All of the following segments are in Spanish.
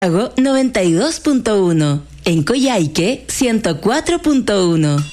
Santiago 92.1, en Coyhaique 104.1.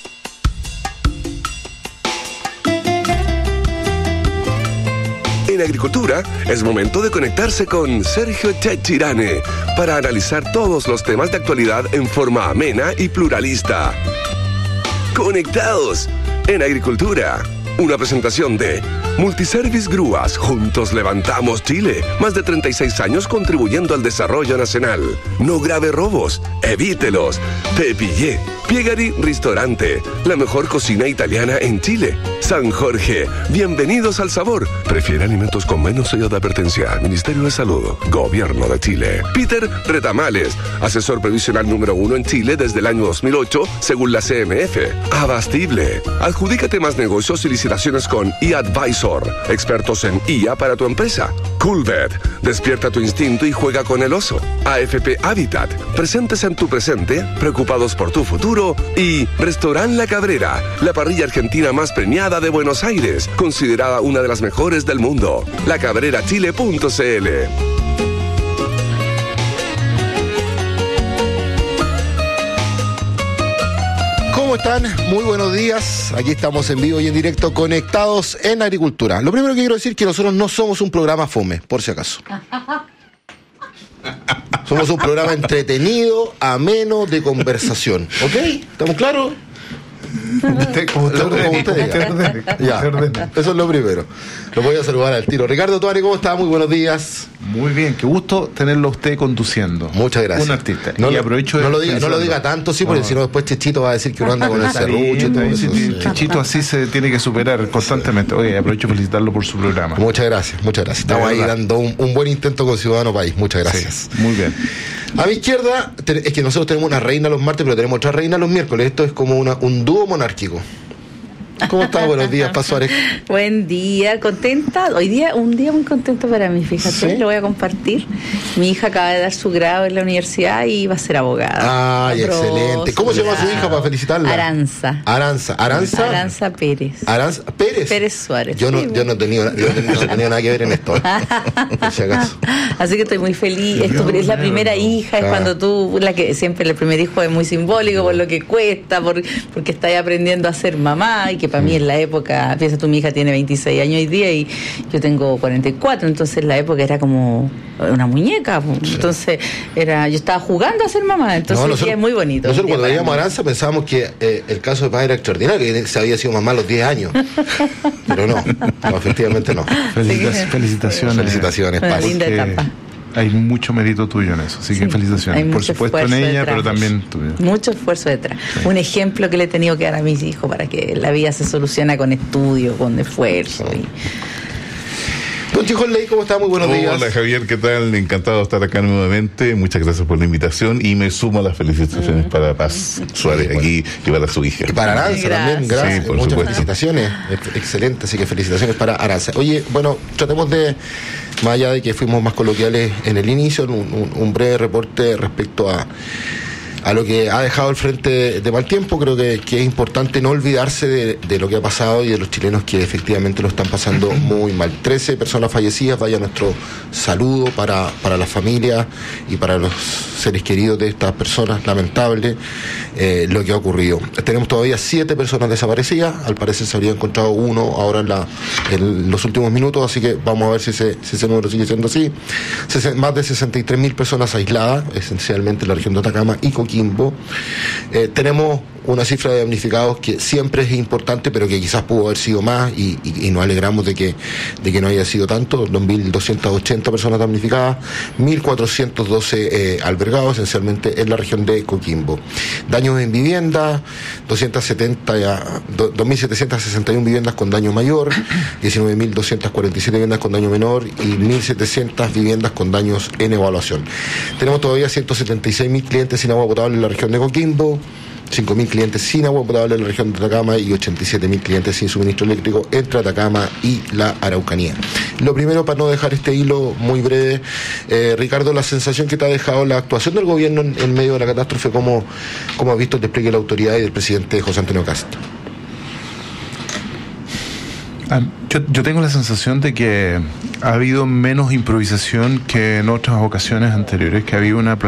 En agricultura es momento de conectarse con Sergio Chechirane para analizar todos los temas de actualidad en forma amena y pluralista. Conectados en agricultura. Una presentación de Multiservice Grúas. Juntos levantamos Chile. Más de 36 años contribuyendo al desarrollo nacional. No grave robos. Evítelos. Te pillé. Piegari Restaurante. La mejor cocina italiana en Chile. San Jorge. Bienvenidos al sabor. Prefiere alimentos con menos sello de advertencia. Ministerio de Salud. Gobierno de Chile. Peter Retamales. Asesor previsional número 1 en Chile desde el año 2008, según la CMF. Abastible. Adjudícate más negocios y licitaciones con eAdvisor. Expertos en IA para tu empresa. Coolbet. Despierta tu instinto y juega con el oso. AFP Habitat. Presentes en tu presente, preocupados por tu futuro. Y Restaurant La Cabrera, la parrilla argentina más premiada de Buenos Aires, considerada una de las mejores del mundo. lacabrerachile.cl. ¿Cómo están? Muy buenos días. Aquí estamos en vivo y en directo, conectados en agricultura. Lo primero que quiero decir es que nosotros no somos un programa fome, por si acaso. Somos un programa entretenido, ameno, de conversación. ¿Ok? ¿Estamos claros? Como usted diga. Ya, eso es lo primero. Lo voy a saludar al tiro. Ricardo Tuani, ¿cómo está? Muy buenos días. Muy bien, qué gusto tenerlo a usted conduciendo. Muchas gracias. Un artista. No, y aprovecho no lo diga tanto, sí, porque si no después Chechito va a decir que uno anda con el serrucho y todo eso. Chechito así se tiene que superar constantemente. Oye, aprovecho de felicitarlo por su programa. Muchas gracias, muchas gracias. Estamos ahí dando un buen intento con Ciudadano País. Muchas gracias. Sí, muy bien. A mi izquierda, es que nosotros tenemos una reina los martes, pero tenemos otra reina los miércoles. Esto es como un dúo monárquico. ¿Cómo estás? Buenos días, Paz Suárez. Buen día, contenta. Hoy día, un día muy contento para mí, fíjate, ¿sí? Lo voy a compartir. Mi hija acaba de dar su grado en la universidad y va a ser abogada. Ay, excelente. ¿Cómo se llama su hija para felicitarla? Aranza. Aranza Pérez. Aranza Pérez. Pérez Suárez. Yo no tenía nada que ver en esto. Por si acaso. Así que estoy muy feliz. Es la primera hija, es cuando tú, siempre el primer hijo es muy simbólico por lo que cuesta, porque estás aprendiendo a ser mamá, y que para mí en la época, piensa tú, mi hija tiene 26 años hoy día y yo tengo 44, entonces en la época era como una muñeca, entonces yo estaba jugando a ser mamá, entonces es muy bonito. Nosotros cuando veíamos a Aranza pensábamos que el caso de Paz era extraordinario, que se había sido mamá a los 10 años, pero no, efectivamente no. Felicitaciones, Paz. Linda etapa. Hay mucho mérito tuyo en eso, así que felicitaciones. Por supuesto en ella, pero también tuyo. Mucho esfuerzo detrás. Sí. Un ejemplo que le he tenido que dar a mis hijos para que la vida se solucione con estudio, con esfuerzo. Don Chijón Ley, ¿cómo está? Muy buenos días. Hola Javier, ¿qué tal? Encantado de estar acá nuevamente. Muchas gracias por la invitación y me sumo a las felicitaciones para Paz Suárez aquí y para su hija. Y para Aranza también, gracias. Sí, muchas felicitaciones. Excelente, así que felicitaciones para Aranza. Oye, bueno, tratemos de, más allá de que fuimos más coloquiales en el inicio, un breve reporte respecto a lo que ha dejado el frente de mal tiempo. Creo que es importante no olvidarse de lo que ha pasado y de los chilenos que efectivamente lo están pasando muy mal. 13 personas fallecidas, vaya nuestro saludo para las familias y para los seres queridos de estas personas. Lamentable lo que ha ocurrido. Tenemos todavía 7 personas desaparecidas, al parecer se habría encontrado uno ahora en los últimos minutos, así que vamos a ver si ese número sigue siendo así. Más de 63.000 personas aisladas, esencialmente en la región de Atacama y Coquimbo. Tenemos una cifra de damnificados que siempre es importante, pero que quizás pudo haber sido más y nos alegramos de que no haya sido tanto. 2.280 personas damnificadas, 1.412 albergados, esencialmente en la región de Coquimbo. Daños en vivienda, 2.761 viviendas con daño mayor, 19.247 viviendas con daño menor y 1.700 viviendas con daños en evaluación. Tenemos todavía 176.000 clientes sin agua potable en la región de Coquimbo, 5.000 clientes sin agua potable en la región de Atacama y 87.000 clientes sin suministro eléctrico entre Atacama y la Araucanía. Lo primero, para no dejar este hilo muy breve, Ricardo, la sensación que te ha dejado la actuación del gobierno en medio de la catástrofe, ¿cómo has visto el despliegue de la autoridad y del presidente José Antonio Kast? Yo tengo la sensación de que ha habido menos improvisación que en otras ocasiones anteriores, que ha habido una